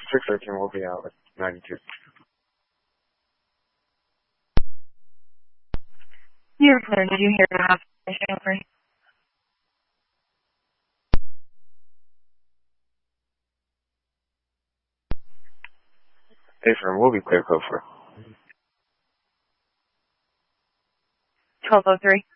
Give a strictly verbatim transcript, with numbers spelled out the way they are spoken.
six thirteen will be out with ninety-two. You're clear. Did you hear the observation over? A-firm, we'll be clear, code for. twelve oh three.